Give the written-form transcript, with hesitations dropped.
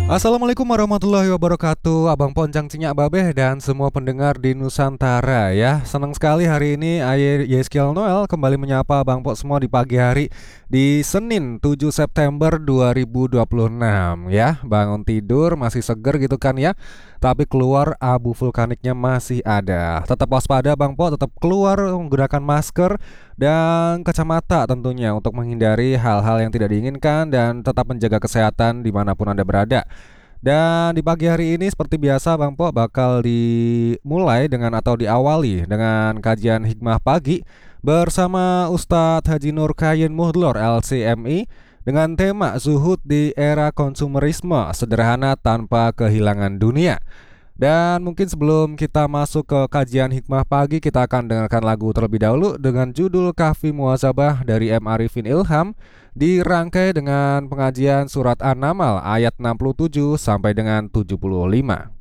Assalamualaikum warahmatullahi wabarakatuh, Abang Poncang Cinyak Babeh dan semua pendengar di Nusantara ya. Senang sekali hari ini Aye Yeskiel Noel kembali menyapa Abang Po semua di pagi hari di Senin 7 September 2026 ya. Bangun tidur masih seger gitu kan ya. Tapi keluar abu vulkaniknya masih ada. Tetap waspada Bang Po, tetap keluar menggunakan masker dan kacamata tentunya untuk menghindari hal-hal yang tidak diinginkan dan tetap menjaga kesehatan dimanapun Anda berada. Dan di pagi hari ini seperti biasa Bang Po bakal dimulai dengan atau diawali dengan kajian hikmah pagi bersama Ustadz Haji Nur Kayin Muhdlor LCMI dengan tema Zuhud di era konsumerisme, sederhana tanpa kehilangan dunia. Dan mungkin sebelum kita masuk ke kajian hikmah pagi, kita akan dengarkan lagu terlebih dahulu dengan judul Kahfi Muhasabah dari M. Arifin Ilham, dirangkai dengan pengajian surat An-Naml ayat 67 sampai dengan 75.